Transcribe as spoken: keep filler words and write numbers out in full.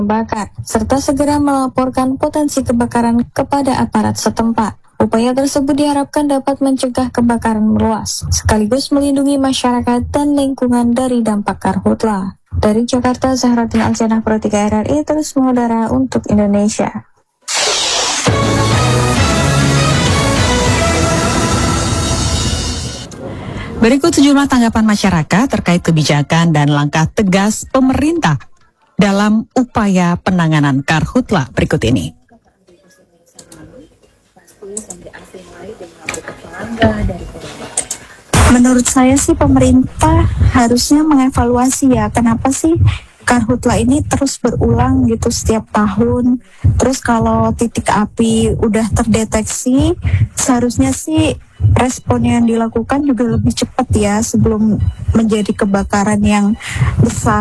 bakar, serta segera melaporkan potensi kebakaran kepada aparat setempat. Upaya tersebut diharapkan dapat mencegah kebakaran meluas, sekaligus melindungi masyarakat dan lingkungan dari dampak karhutla. Dari Jakarta, Zahratin Aljanah, Pro tiga R R I, terus mengudara untuk Indonesia. Berikut sejumlah tanggapan masyarakat terkait kebijakan dan langkah tegas pemerintah dalam upaya penanganan karhutla berikut ini. Menurut saya sih pemerintah harusnya mengevaluasi ya, kenapa sih karhutla ini terus berulang gitu setiap tahun. Terus kalau titik api udah terdeteksi, seharusnya sih respon yang dilakukan juga lebih cepat ya sebelum menjadi kebakaran yang besar.